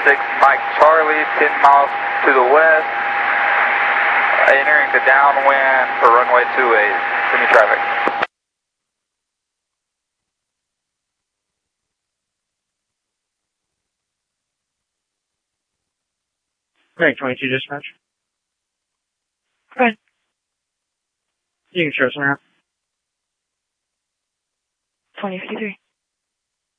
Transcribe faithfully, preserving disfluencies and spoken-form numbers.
six, Mike Charlie, ten miles to the west, entering the downwind for runway two eight. Semi traffic. Rank twenty-two dispatch. Okay. You can show us around. twenty fifty-three.